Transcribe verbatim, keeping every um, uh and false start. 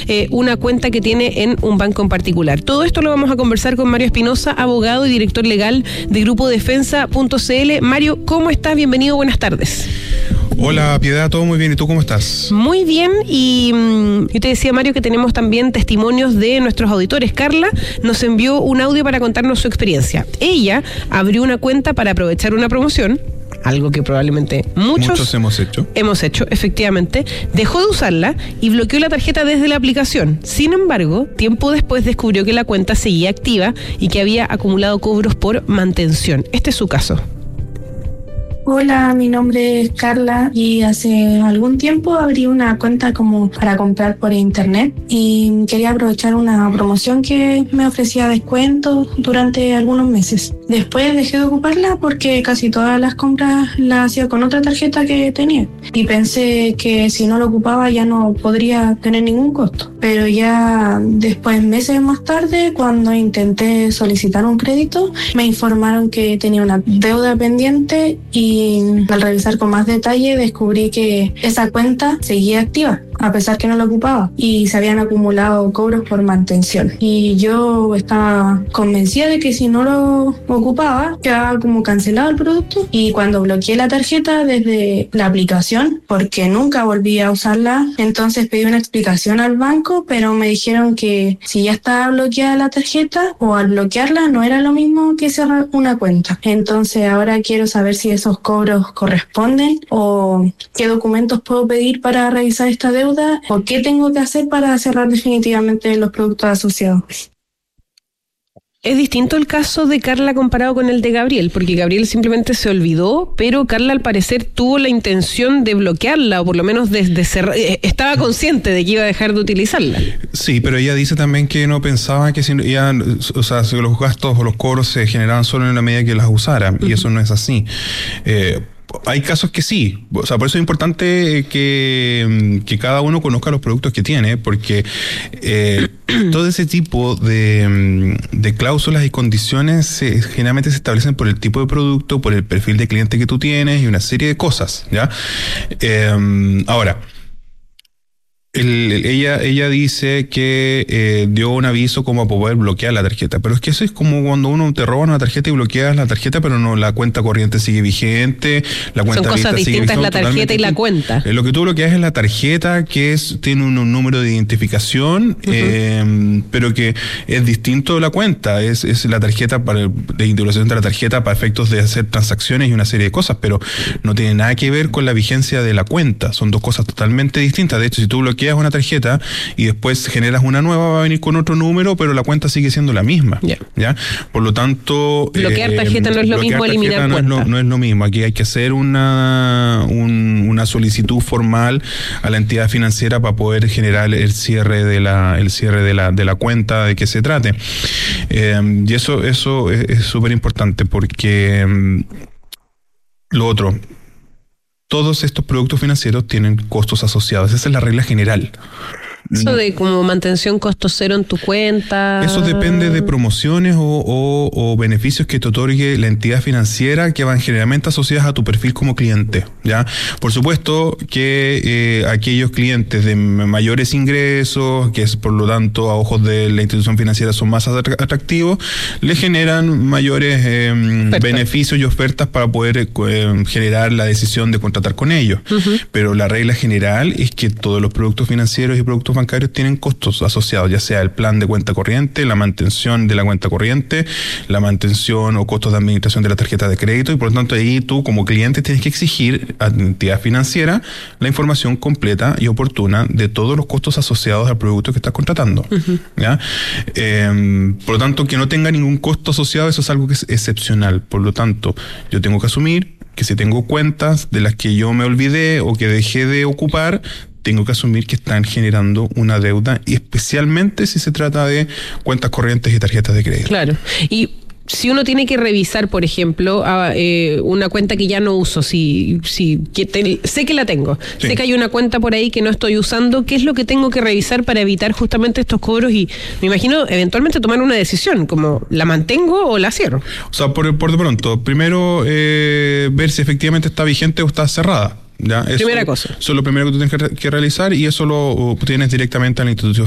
eh, una cuenta que tiene en un banco en particular. Todo esto lo vamos a conversar con Mario Espinosa, abogado y director legal de Grupo Defensa punto c l. Mario, ¿cómo estás? Bienvenido, buenas tardes. Hola, Piedad, todo muy bien. ¿Y tú cómo estás? Muy bien, y mmm, yo te decía, Mario, que tenemos también testimonios de nuestros auditores. Carla nos envió un audio para contarnos su experiencia. Ella abrió una cuenta para aprovechar una promoción, algo que probablemente muchos, muchos hemos hecho. Hemos hecho, efectivamente. Dejó de usarla y bloqueó la tarjeta desde la aplicación. Sin embargo, tiempo después descubrió que la cuenta seguía activa y que había acumulado cobros por mantención. Este es su caso. Hola, mi nombre es Carla y hace algún tiempo abrí una cuenta como para comprar por internet y quería aprovechar una promoción que me ofrecía descuentos durante algunos meses. Después dejé de ocuparla porque casi todas las compras las hacía con otra tarjeta que tenía y pensé que si no lo ocupaba ya no podría tener ningún costo. Pero ya después, meses más tarde, cuando intenté solicitar un crédito, me informaron que tenía una deuda pendiente y Y al revisar con más detalle descubrí que esa cuenta seguía activa, a pesar que no la ocupaba, y se habían acumulado cobros por mantención. Y yo estaba convencida de que si no lo ocupaba, quedaba como cancelado el producto. Y cuando bloqueé la tarjeta desde la aplicación, porque nunca volví a usarla, entonces pedí una explicación al banco, pero me dijeron que si ya estaba bloqueada la tarjeta o al bloquearla no era lo mismo que cerrar una cuenta. Entonces ahora quiero saber si esos cobros corresponden o qué documentos puedo pedir para revisar esta deuda o qué tengo que hacer para cerrar definitivamente los productos asociados. Es distinto el caso de Carla comparado con el de Gabriel, porque Gabriel simplemente se olvidó, pero Carla al parecer tuvo la intención de bloquearla, o por lo menos de, de cerrar, estaba consciente de que iba a dejar de utilizarla. Sí, pero ella dice también que no pensaba que si ella, o sea, si los gastos o los cobros se generaban solo en la medida que las usara, uh-huh. Y eso no es así. Eh, Hay casos que sí, o sea, por eso es importante que, que cada uno conozca los productos que tiene, porque eh, todo ese tipo de, de cláusulas y condiciones eh, generalmente se establecen por el tipo de producto, por el perfil de cliente que tú tienes y una serie de cosas, ¿ya? Eh, ahora, El, ella ella dice que eh, dio un aviso como a poder bloquear la tarjeta, pero es que eso es como cuando uno te roba una tarjeta y bloqueas la tarjeta, pero no, la cuenta corriente sigue vigente, la cuenta Son cosas distintas, la tarjeta y la cuenta. Lo que tú bloqueas es la tarjeta, que es tiene un, un número de identificación, uh-huh. eh, pero que es distinto de la cuenta, es, es la tarjeta para de identificación de la tarjeta para efectos de hacer transacciones y una serie de cosas, pero no tiene nada que ver con la vigencia de la cuenta, son dos cosas totalmente distintas. De hecho, si tú bloqueas una tarjeta y después generas una nueva, va a venir con otro número, pero la cuenta sigue siendo la misma. Yeah. ¿Ya? Por lo tanto, bloquear eh, tarjeta no es lo mismo eliminar no cuenta. Es lo, no es lo mismo. Aquí hay que hacer una un, una solicitud formal a la entidad financiera para poder generar el cierre de la el cierre de la de la cuenta de que se trate. Eh, y eso eso es súper importante porque um, lo otro, todos estos productos financieros tienen costos asociados. Esa es la regla general. Eso de como mantención costo cero en tu cuenta. Eso depende de promociones o, o, o beneficios que te otorgue la entidad financiera, que van generalmente asociadas a tu perfil como cliente, ¿ya? Por supuesto que eh, aquellos clientes de mayores ingresos, que es por lo tanto a ojos de la institución financiera son más atractivos, le generan mayores eh, beneficios y ofertas para poder eh, generar la decisión de contratar con ellos. Uh-huh. Pero la regla general es que todos los productos financieros y productos bancarios tienen costos asociados, ya sea el plan de cuenta corriente, la mantención de la cuenta corriente, la mantención o costos de administración de la tarjeta de crédito, y por lo tanto ahí tú como cliente tienes que exigir a la entidad financiera la información completa y oportuna de todos los costos asociados al producto que estás contratando. Uh-huh. ¿Ya? Eh, por lo tanto, que no tenga ningún costo asociado, eso es algo que es excepcional. Por lo tanto, yo tengo que asumir que si tengo cuentas de las que yo me olvidé o que dejé de ocupar, tengo que asumir que están generando una deuda, y especialmente si se trata de cuentas corrientes y tarjetas de crédito. Claro. Y si uno tiene que revisar, por ejemplo, a, eh, una cuenta que ya no uso, si, si que te, sé que la tengo, sí. sé que hay una cuenta por ahí que no estoy usando, ¿qué es lo que tengo que revisar para evitar justamente estos cobros? Y me imagino eventualmente tomar una decisión, como ¿la mantengo o la cierro? O sea, por, por de pronto, primero eh, ver si efectivamente está vigente o está cerrada. ¿Ya? Eso, Primera cosa. Eso es lo primero que tú tienes que, que realizar, y eso lo tienes directamente a la institución